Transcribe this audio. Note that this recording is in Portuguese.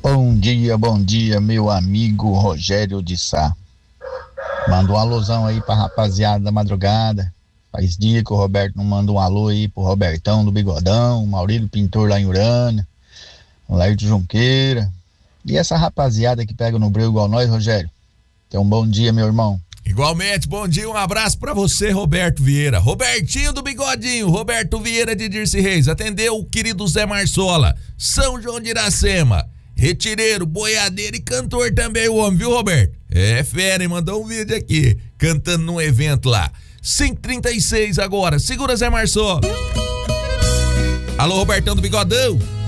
Bom dia, meu amigo Rogério de Sá. Manda um alusão aí pra rapaziada da madrugada. Faz dia que o Roberto não manda um alô aí pro Robertão do Bigodão, Maurílio Pintor lá em Urânia, o Laírto Junqueira. E essa rapaziada que pega no breu igual nós, Rogério. Tenha um bom dia, meu irmão. Igualmente, bom dia, um abraço pra você, Roberto Vieira. Robertinho do Bigodinho, Roberto Vieira de Dirce Reis, atendeu o querido Zé Marsola, São João de Iracema, retireiro, boiadeiro e cantor também o homem, viu, Roberto? É fera, hein? Mandou um vídeo aqui, cantando num evento lá. 5h36 agora, segura Zé Marsola. Alô, Robertão do Bigodão.